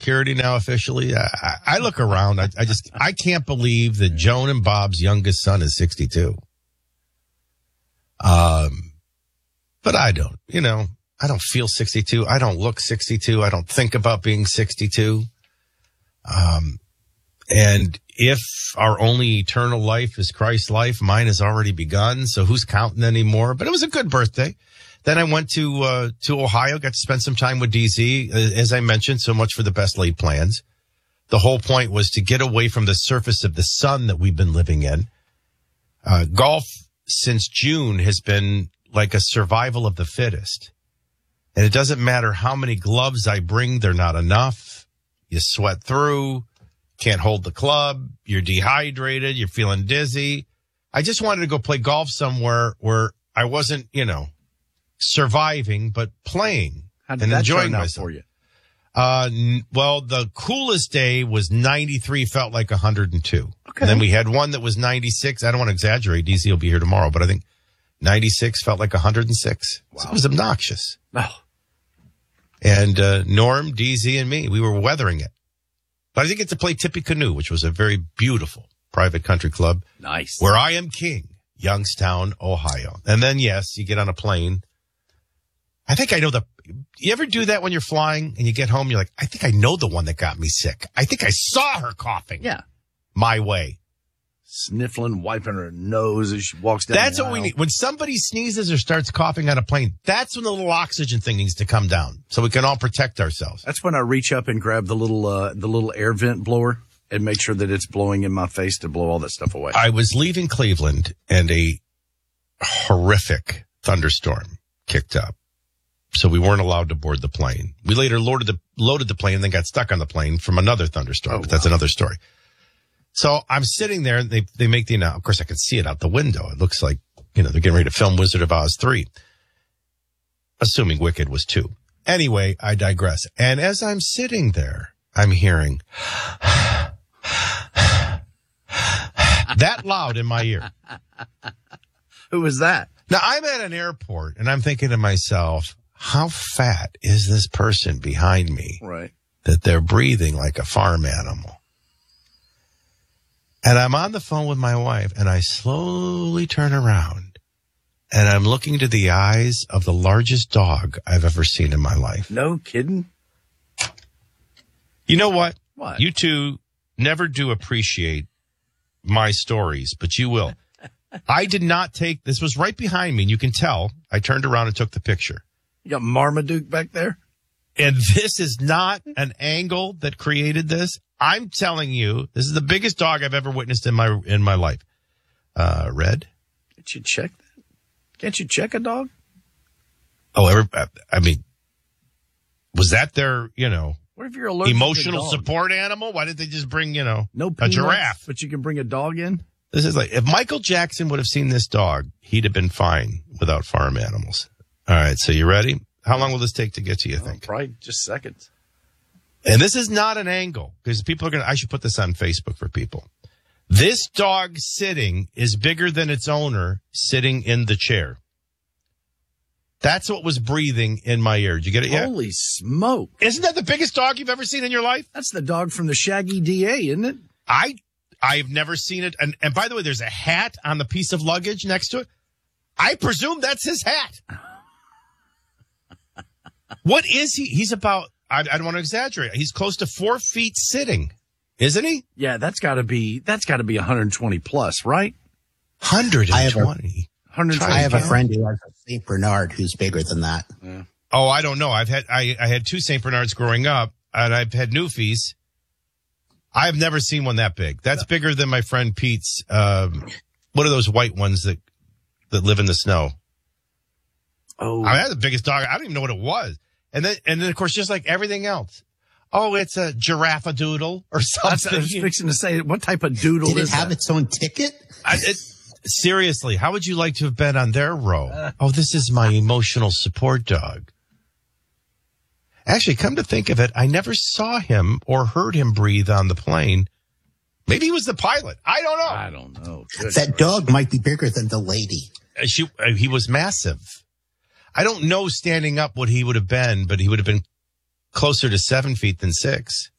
Security now officially. I look around. I can't believe that Joan and Bob's youngest son is 62. But I don't, I don't feel 62. I don't look 62. I don't think about being 62. And if our only eternal life is Christ's life, mine has already begun. So who's counting anymore? But it was a good birthday. Then I went to Ohio, got to spend some time with DZ. As I mentioned, so much for the best laid plans. The whole point was to get away from the surface of the sun that we've been living in. Golf since June has been like a survival of the fittest. And it doesn't matter how many gloves I bring, they're not enough. You sweat through, can't hold the club, you're dehydrated, you're feeling dizzy. I just wanted to go play golf somewhere where I wasn't, surviving, but playing and enjoying myself. For you? Well, the coolest day was 93, felt like 102. Okay. And then we had one that was 96. I don't want to exaggerate. DC will be here tomorrow, but I think 96 felt like 106. Wow. So it was obnoxious. Wow. And Norm, DZ, and me, we were weathering it. But I did get to play Tippecanoe, which was a very beautiful private country club. Nice. Where I am king, Youngstown, Ohio. And then, yes, you get on a plane. I think I know you ever do that when you're flying and you get home, you're like, I think I know the one that got me sick. I think I saw her coughing. Yeah. My way. Sniffling, wiping her nose as she walks down. That's what we need. When somebody sneezes or starts coughing on a plane, that's when the little oxygen thing needs to come down so we can all protect ourselves. That's when I reach up and grab the little air vent blower and make sure that it's blowing in my face to blow all that stuff away. I was leaving Cleveland and a horrific thunderstorm kicked up. So we weren't allowed to board the plane. We later loaded the plane and then got stuck on the plane from another thunderstorm, but that's another story. So I'm sitting there and they make the announcement. Of course, I can see it out the window. It looks like, they're getting ready to film Wizard of Oz 3. Assuming Wicked was 2. Anyway, I digress. And as I'm sitting there, I'm hearing that loud in my ear. Who was that? Now, I'm at an airport and I'm thinking to myself, how fat is this person behind me? Right. That they're breathing like a farm animal. And I'm on the phone with my wife and I slowly turn around and I'm looking to the eyes of the largest dog I've ever seen in my life. No kidding. You know what? What? You two never do appreciate my stories, but you will. I did not this was right behind me and you can tell I turned around and took the picture. You got Marmaduke back there? And this is not an angle that created this. I'm telling you, this is the biggest dog I've ever witnessed in my life. Red? Can't you check that? Can't you check a dog? Oh, was that their, what if you're allergic emotional to dog? Support animal? Why didn't they just bring, no peanuts, a giraffe? But you can bring a dog in? This is like, if Michael Jackson would have seen this dog, he'd have been fine without farm animals. All right, so you ready? How long will this take to get to, you think? Probably just seconds. And this is not an angle, because I should put this on Facebook for people. This dog sitting is bigger than its owner sitting in the chair. That's what was breathing in my ear. Did you get it yet? Holy smoke. Isn't that the biggest dog you've ever seen in your life? That's the dog from the Shaggy DA, isn't it? I've never seen it. And by the way, there's a hat on the piece of luggage next to it. I presume that's his hat. What is he? He's about, I don't want to exaggerate. He's close to 4 feet sitting, isn't he? Yeah, that's gotta be 120 plus, right? 120. I have a friend who has a St. Bernard who's bigger than that. Yeah. Oh, I don't know. I had 2 St. Bernards growing up, and I've had Newfies. I've never seen one that big. That's bigger than my friend Pete's. What are those white ones that live in the snow? Oh, I had the biggest dog. I don't even know what it was. And then of course, just like everything else. Oh, it's a giraffe-a-doodle or something. I was fixing to say, what type of doodle Did it have its own ticket? Seriously, how would you like to have been on their row? Oh, this is my emotional support dog. Actually, come to think of it, I never saw him or heard him breathe on the plane. Maybe he was the pilot. I don't know. That dog might be bigger than the lady. He was massive. I don't know standing up what he would have been, but he would have been closer to 7 feet than 6.